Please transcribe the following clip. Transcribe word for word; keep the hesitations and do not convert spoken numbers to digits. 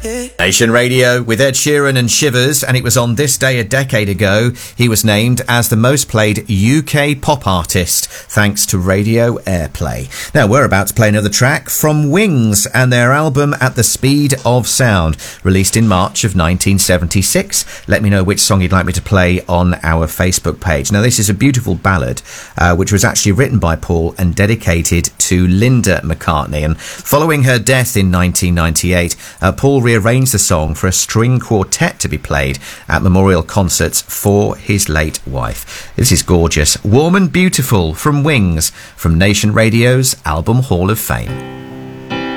Nation Radio with Ed Sheeran and Shivers, and it was on this day a decade ago he was named as the most played U K pop artist thanks to radio airplay. Now we're about to play another track from Wings and their album At the Speed of Sound, released in March of nineteen seventy-six. Let me know which song you'd like me to play on our Facebook page. Now this is a beautiful ballad uh, which was actually written by Paul and dedicated to Linda McCartney, and following her death in nineteen ninety-eight, uh, Paul rearranged the song for a string quartet to be played at memorial concerts for his late wife. This is gorgeous. Warm and Beautiful from Wings, from Nation Radio's Album Hall of Fame.